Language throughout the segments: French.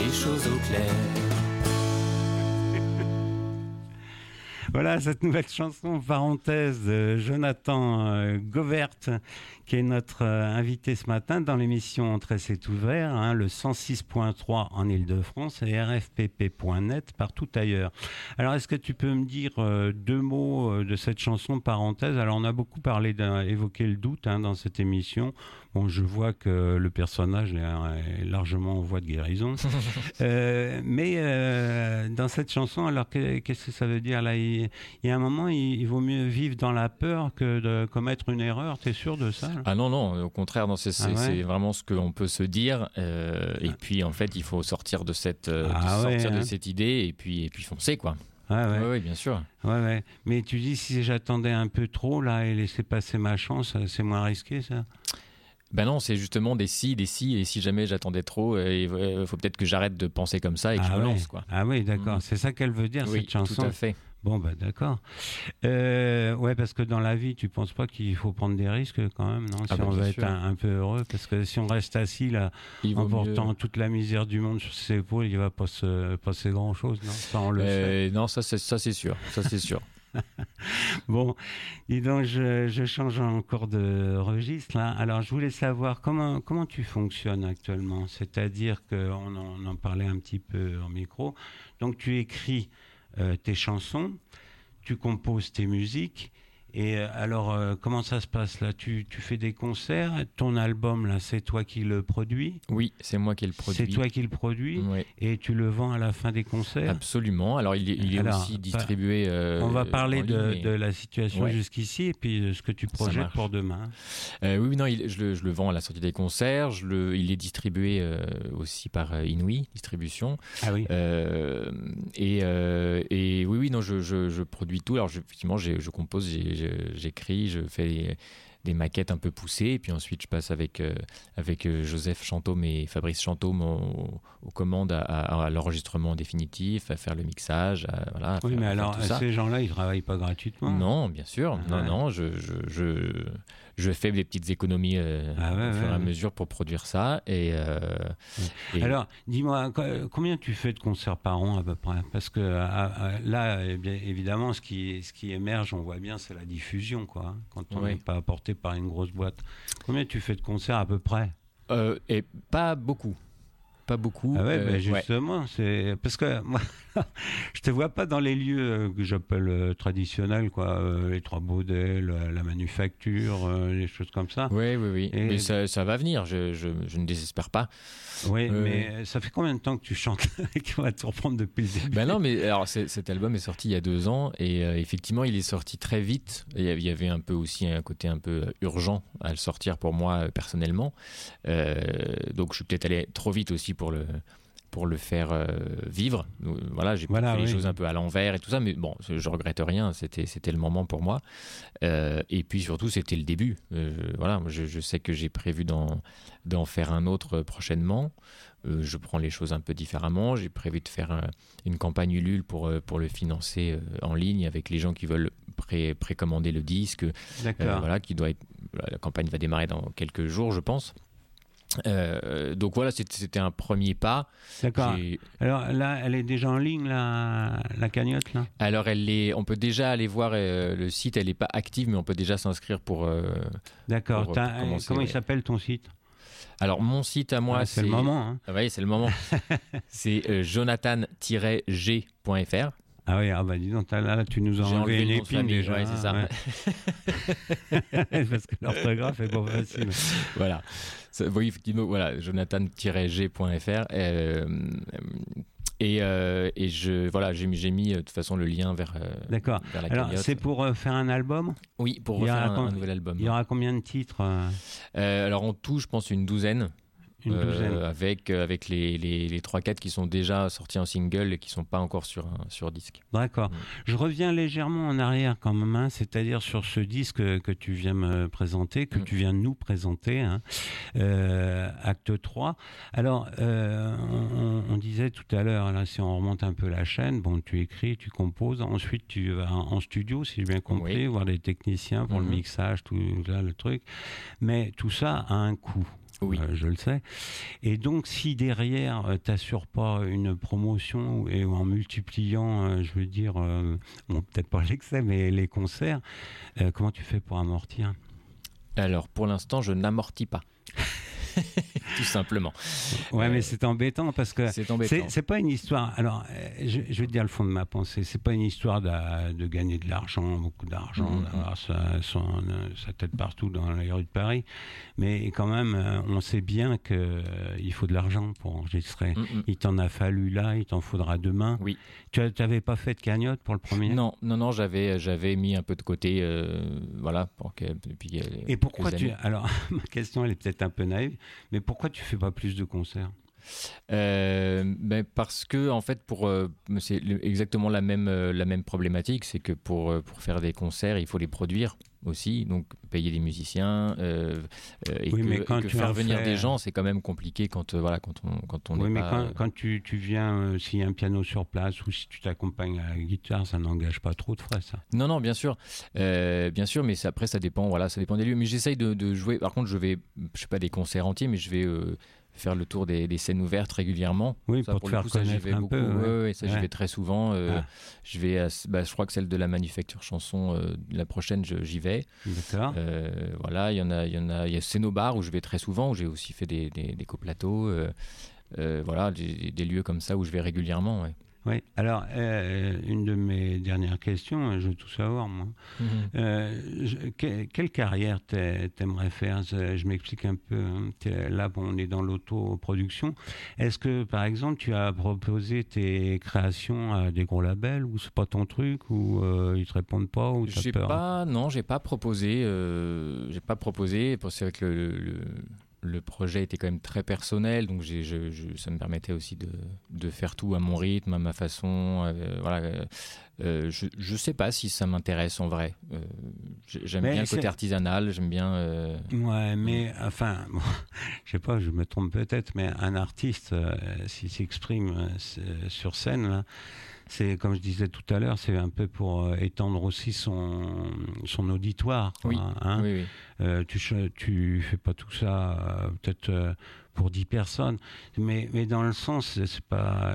les choses au clair. Voilà cette nouvelle chanson, parenthèse, de Jonathan Govert, qui est notre invité ce matin dans l'émission Entrée c'est ouvert, hein, le 106.3 en Ile-de-France et rfpp.net partout ailleurs. Alors, est-ce que tu peux me dire deux mots de cette chanson, parenthèse? Alors, on a beaucoup évoqué le doute dans cette émission. Bon, je vois que le personnage est largement en voie de guérison. Mais dans cette chanson, alors qu'est-ce que ça veut dire là? Il y a un moment, il vaut mieux vivre dans la peur que de commettre une erreur. T'es sûr de ça? Ah non, au contraire, non, c'est vraiment ce qu'on peut se dire. Et puis, en fait, il faut sortir de cette idée et puis foncer, quoi. Oui, bien sûr. Ouais. Mais tu dis, si j'attendais un peu trop là et laisser passer ma chance, c'est moins risqué, ça? Ben non, c'est justement des si, et si jamais j'attendais trop, il faut peut-être que j'arrête de penser comme ça et que je me lance, quoi. Ah oui, d'accord. C'est ça qu'elle veut dire, cette chanson. Oui, tout à fait. Bon, d'accord. Ouais, parce que dans la vie, tu penses pas qu'il faut prendre des risques quand même, non? Si on veut être un peu heureux, parce que si on reste assis là, en portant toute la misère du monde sur ses épaules, il va pas se passer grand-chose, non? Ça, on le sait. Non, ça c'est sûr. Ça c'est sûr. Bon, dis donc, je change encore de registre là. Alors, je voulais savoir comment tu fonctionnes actuellement. C'est-à-dire qu'on en parlait un petit peu en micro. Donc, tu écris tes chansons, tu composes tes musiques. Et alors, comment ça se passe là? Tu fais des concerts? Ton album, là, c'est toi qui le produis? Oui, c'est moi qui le produis. C'est toi qui le produis? Oui. Et tu le vends à la fin des concerts? Absolument. Alors, il est aussi distribué on va parler ligne, de la situation jusqu'ici et puis de ce que tu projettes pour demain. Oui, non, je le vends à la sortie des concerts. Il est distribué aussi par Inouï Distribution. Ah oui. Et oui, non, je produis tout. Alors, effectivement, je compose, j'écris, je fais des maquettes un peu poussées, et puis ensuite je passe avec Joseph Chantôme et Fabrice Chantôme aux commandes à l'enregistrement définitif, à faire le mixage, oui, mais alors ces gens-là, ils travaillent pas gratuitement? Non, bien sûr, non, je fais des petites économies au fur et à mesure pour produire ça. Et alors, dis-moi, combien tu fais de concerts par an à peu près? Parce que là, bien évidemment, ce qui émerge, on voit bien, c'est la diffusion, quoi. Quand on n'est pas apporté par une grosse boîte. Combien tu fais de concerts à peu près? Et pas beaucoup. Pas beaucoup. Ah ouais, justement, c'est parce que moi, je te vois pas dans les lieux que j'appelle traditionnels, quoi, les Trois Baudets, la Manufacture, les choses comme ça. Oui. Et mais ça va venir, je ne désespère pas. Oui, mais ça fait combien de temps que tu chantes et qu'on va te reprendre depuis le début? Ben non, mais alors cet album est sorti il y a 2 ans et effectivement il est sorti très vite. Il y avait un peu aussi un côté un peu urgent à le sortir pour moi personnellement. Donc je suis peut-être allé trop vite aussi pour le faire vivre. Voilà, j'ai fait les choses un peu à l'envers et tout ça, mais bon, je regrette rien, c'était le moment pour moi. Et puis surtout, c'était le début. Voilà, je sais que j'ai prévu d'en faire un autre prochainement. Je prends les choses un peu différemment. J'ai prévu de faire une campagne Ulule pour le financer en ligne avec les gens qui veulent précommander le disque. Voilà, la campagne va démarrer dans quelques jours, je pense. Donc voilà, c'était un premier pas. D'accord. Alors là, elle est déjà en ligne, la cagnotte là? Alors on peut déjà aller voir le site. Elle n'est pas active, mais on peut déjà s'inscrire pour. D'accord. Pour comment il s'appelle ton site? Alors mon site à moi, c'est le moment. Hein. Ah, oui, c'est le moment. C'est jonathan-g.fr. Ah oui, dis donc, là, tu nous as enlevé une épine déjà. Ouais, c'est ça. Ouais. Parce que l'orthographe est pas facile. Voilà. Oui, effectivement, voilà, jonathan-g.fr. J'ai mis de toute façon le lien vers D'accord. Vers la Alors, cagnotte. c'est pour faire un album? Oui, pour refaire un nouvel album. Il y aura combien de titres? Alors en tout, je pense une douzaine. Avec les 3-4 qui sont déjà sortis en single et qui ne sont pas encore sur disque. D'accord. Je reviens légèrement en arrière quand même, hein, c'est-à-dire sur ce disque que tu viens me présenter, que tu viens nous présenter, hein, Acte 3. Alors, on disait tout à l'heure, là, si on remonte un peu la chaîne, bon, tu écris, tu composes, ensuite tu vas en studio, si j'ai bien compris, voir des techniciens pour le mixage, tout là, le truc. Mais tout ça a un coût. Oui. Je le sais. Et donc, si derrière, tu n'assures pas une promotion et en multipliant, je veux dire, bon, peut-être pas l'excès, mais les concerts, comment tu fais pour amortir? Alors, pour l'instant, je n'amortis pas. Tout simplement. Ouais, mais c'est embêtant parce que c'est embêtant. C'est pas une histoire. Alors, je vais te dire le fond de ma pensée. C'est pas une histoire de gagner de l'argent, beaucoup d'argent, d'avoir sa tête partout dans les rues de Paris. Mais quand même, on sait bien que il faut de l'argent pour enregistrer. Il t'en a fallu là, il t'en faudra demain. Oui. Tu n'avais pas fait de cagnotte pour le premier? Non, j'avais mis un peu de côté, voilà. Et pourquoi alors, ma question, elle est peut-être un peu naïve, mais pourquoi tu fais pas plus de concerts? Parce que en fait, c'est exactement la même problématique, c'est que pour faire des concerts, il faut les produire aussi, donc payer des musiciens et faire venir des gens, c'est quand même compliqué quand on oui, mais pas... quand tu viens, s'il y a un piano sur place ou si tu t'accompagnes à la guitare, ça n'engage pas trop de frais, ça. Non, bien sûr, mais après ça dépend des lieux. Mais j'essaye de jouer. Par contre, je fais pas des concerts entiers, mais je vais faire le tour des scènes ouvertes régulièrement. Oui, pour te faire connaître un peu. Ouais, ça, j'y vais très souvent. Je vais je crois que celle de la Manufacture Chanson, la prochaine, j'y vais. D'accord. Voilà, il y a Cénobar où je vais très souvent, où j'ai aussi fait des coplateaux. Voilà, des lieux comme ça où je vais régulièrement. Ouais. Oui, alors, une de mes dernières questions, je veux tout savoir, moi. Quelle carrière t'aimerais faire? Je m'explique un peu. Hein. Là, on est dans l'autoproduction. Est-ce que, par exemple, tu as proposé tes créations à des gros labels ou c'est pas ton truc ou ils te répondent pas ou t'as peur? Non, j'ai pas proposé. C'est vrai que le projet était quand même très personnel, donc ça me permettait aussi de faire tout à mon rythme, à ma façon. Voilà. Je sais pas si ça m'intéresse en vrai. J'aime bien le côté artisanal, j'aime bien... Ouais, mais enfin, bon, je sais pas, je me trompe peut-être, mais un artiste, s'il s'exprime sur scène, là, c'est, comme je disais tout à l'heure, c'est un peu pour étendre aussi son auditoire. Quoi, oui, hein. Oui. Tu fais pas tout ça peut-être pour 10 personnes, mais dans le sens, c'est pas,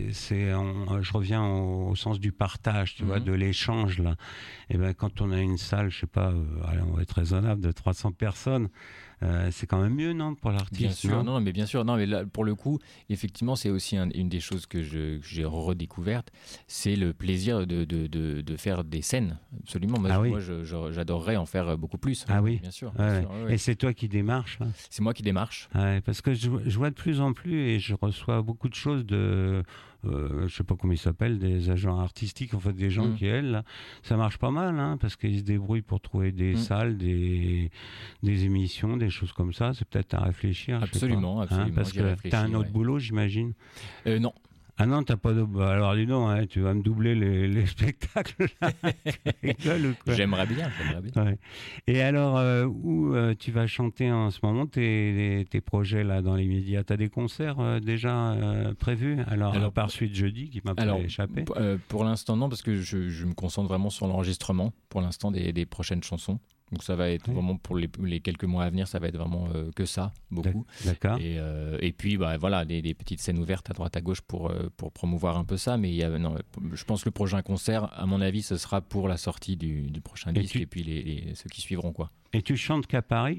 je reviens au sens du partage, tu vois, de l'échange là. Et ben quand on a une salle, je sais pas, allez, on va être raisonnable, de 300 personnes. C'est quand même mieux, non, pour l'artiste? Bien sûr, non, mais bien sûr, non, mais là, pour le coup, effectivement, c'est aussi une des choses que j'ai redécouvertes, c'est le plaisir de faire des scènes. Absolument, moi, j'adorerais en faire beaucoup plus. Ah oui, bien sûr. Ouais. Et c'est toi qui démarches là? C'est moi qui démarche. Ouais, parce que je vois de plus en plus et je reçois beaucoup de choses de je sais pas comment ils s'appellent, des agents artistiques, en fait des gens qui là, ça marche pas mal, hein, parce qu'ils se débrouillent pour trouver des salles, des émissions, des choses comme ça. C'est peut-être à réfléchir. Absolument, hein, parce que t'as un autre boulot, j'imagine. Non. Ah non, t'as pas de... Alors dis donc, hein, tu vas me doubler les spectacles. Rigole, ou quoi? J'aimerais bien. Ouais. Et alors, où tu vas chanter en ce moment tes projets là dans les médias? T'as des concerts déjà prévus? Alors par suite jeudi qui m'a pas échappé. Pour l'instant non, parce que je me concentre vraiment sur l'enregistrement pour l'instant des prochaines chansons. Donc ça va être vraiment pour les quelques mois à venir, ça va être vraiment que ça, beaucoup. D'accord. Et puis voilà, des petites scènes ouvertes à droite à gauche pour promouvoir un peu ça. Mais je pense que le prochain concert, à mon avis, ce sera pour la sortie du prochain disque et puis ceux qui suivront, quoi. Et tu chantes qu'à Paris?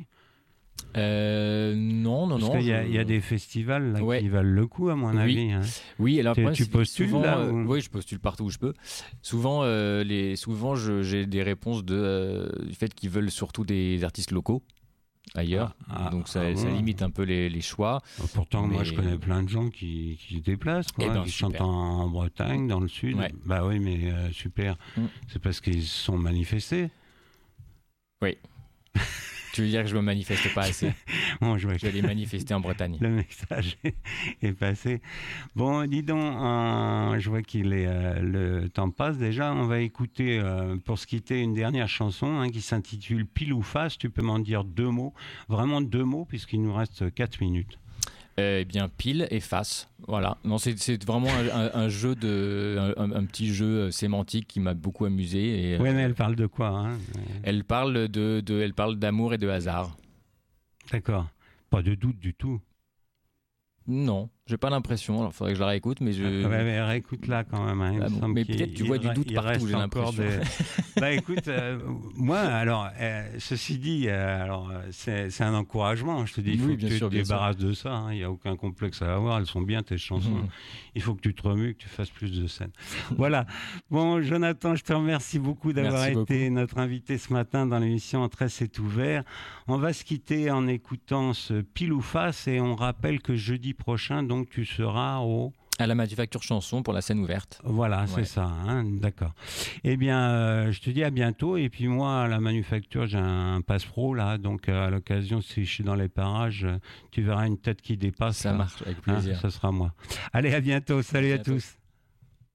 Non. Parce qu'il y a des festivals là, qui valent le coup, à mon avis. Hein. Oui, alors tu postules souvent, là oui, je postule partout où je peux. Souvent, j'ai des réponses du fait qu'ils veulent surtout des artistes locaux ailleurs. Donc ça limite un peu les choix. Pourtant, moi, je connais plein de gens qui se déplacent, quoi, qui chantent en Bretagne, dans le sud. Ouais. Bah oui, mais super. C'est parce qu'ils se sont manifestés. Oui. Tu veux dire que je me manifeste pas assez? Bon, je vais aller manifester en Bretagne. Le message est passé. Bon, dis donc, je vois qu'il est le temps passe déjà. On va écouter, pour se quitter, une dernière chanson qui s'intitule Pile ou Face. Tu peux m'en dire 2 mots, vraiment 2 mots, puisqu'il nous reste 4 minutes. Eh bien, pile et face. Voilà. Non, c'est vraiment un jeu un petit jeu sémantique qui m'a beaucoup amusé. Oui, mais elle parle de quoi, hein? Elle parle d'amour et de hasard. D'accord. Pas de doute du tout. Non, j'ai pas l'impression. Alors, il faudrait que je la réécoute, mais mais réécoute-la quand même. Hein. Mais peut-être tu vois du doute partout, j'ai l'impression. Écoute, moi, alors, ceci dit, c'est un encouragement. Je te dis, il faut que tu te débarrasses de ça. Il n'y a aucun complexe à avoir. Elles sont bien, tes chansons. Il faut que tu te remues, que tu fasses plus de scènes. Voilà. Bon, Jonathan, je te remercie beaucoup d'avoir été notre invité ce matin dans l'émission Entrée, c'est ouvert. On va se quitter en écoutant ce Pile ou Face et on rappelle que jeudi prochain, donc, tu seras à la Manufacture Chanson pour la scène ouverte. Voilà, c'est ça, hein, d'accord. Eh bien, je te dis à bientôt. Et puis moi, à la Manufacture, j'ai un passe-pro là, donc à l'occasion, si je suis dans les parages, tu verras une tête qui dépasse. Ça marche, avec plaisir. Hein, ça sera moi. Allez, à bientôt. Salut à tous.